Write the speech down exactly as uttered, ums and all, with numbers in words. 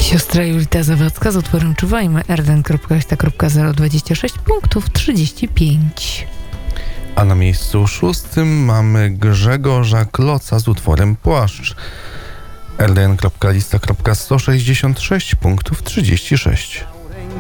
Siostra Julita Zawadzka z utworem Czuwajmy, erden.zero dwadzieścia sześć punktów trzydzieści pięć. A na miejscu szóstym mamy Grzegorza Kloca z utworem Płaszcz. erden.lista.sto sześćdziesiąt sześć punktów trzydzieści sześć.